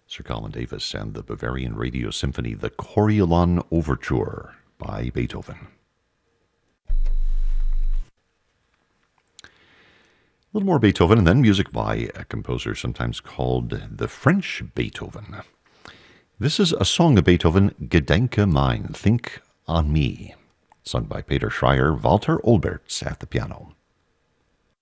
Sir Colin Davis and the Bavarian Radio Symphony, the Coriolan Overture by Beethoven. A little more Beethoven, and then music by a composer sometimes called the French Beethoven. This is a song of Beethoven, Gedenke mein, Think on Me, sung by Peter Schreier, Walter Olberts at the piano.